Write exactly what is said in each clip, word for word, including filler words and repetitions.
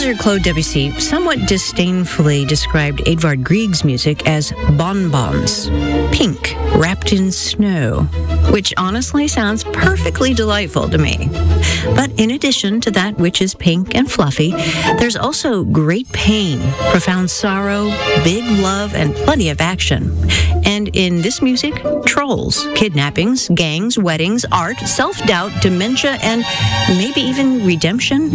Composer Claude Debussy somewhat disdainfully described Edvard Grieg's music as bonbons, pink, wrapped in snow, which honestly sounds perfectly delightful to me. But in addition to that which is pink and fluffy, there's also great pain, profound sorrow, big love, and plenty of action. And in this music, trolls, kidnappings, gangs, weddings, art, self-doubt, dementia, and maybe even redemption.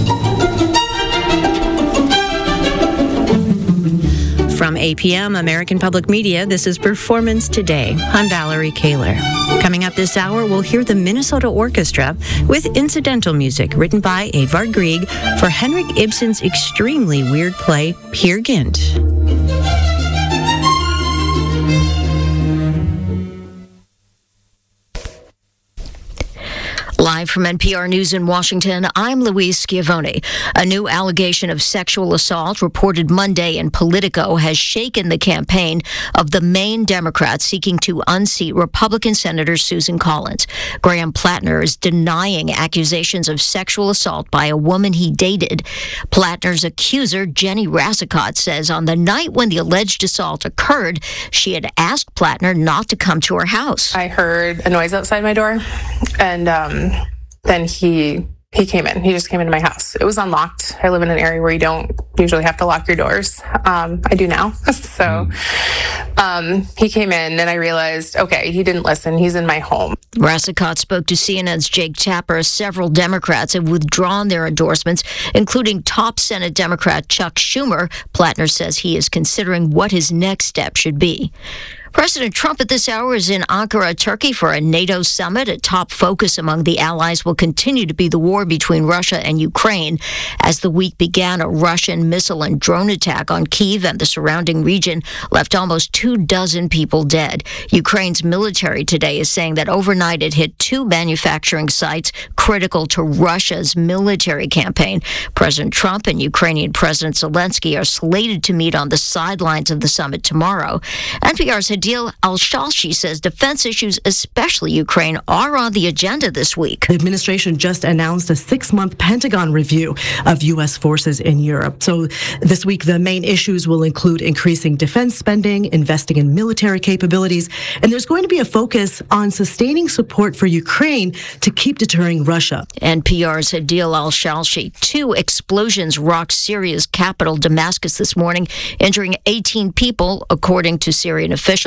From A P M, American Public Media, this is Performance Today. I'm Valerie Kaler. Coming up this hour, we'll hear the Minnesota Orchestra with incidental music written by Edvard Grieg for Henrik Ibsen's extremely weird play, Peer Gynt. Live from N P R News in Washington, I'm Louise Schiavone. A new allegation of sexual assault reported Monday in Politico has shaken the campaign of the Maine Democrat seeking to unseat Republican Senator Susan Collins. Graham Plattner is denying accusations of sexual assault by a woman he dated. Plattner's accuser, Jenny Rassicot, says on the night when the alleged assault occurred, she had asked Plattner not to come to her house. I heard a noise outside my door, and um, then he he came in. He just came into my house. It was unlocked. I live in an area where you don't usually have to lock your doors. Um, I do now. so um, he came in, and I realized, okay, he didn't listen. He's in my home. Rassicot spoke to C N N's Jake Tapper. Several Democrats have withdrawn their endorsements, including top Senate Democrat Chuck Schumer. Plattner says he is considering what his next step should be. President Trump at this hour is in Ankara, Turkey for a NATO summit. A top focus among the allies will continue to be the war between Russia and Ukraine. As the week began, a Russian missile and drone attack on Kyiv and the surrounding region left almost two dozen people dead. Ukraine's military today is saying that overnight it hit two manufacturing sites critical to Russia's military campaign. President Trump and Ukrainian President Zelensky are slated to meet on the sidelines of the summit tomorrow. N P R's Adil Al-Shalshi says defense issues, especially Ukraine, are on the agenda this week. The administration just announced a six-month Pentagon review of U S forces in Europe. So this week, the main issues will include increasing defense spending, investing in military capabilities, and there's going to be a focus on sustaining support for Ukraine to keep deterring Russia. N P R's Adil Al-Shalshi. Two explosions rocked Syria's capital, Damascus, this morning, injuring eighteen people, according to Syrian officials.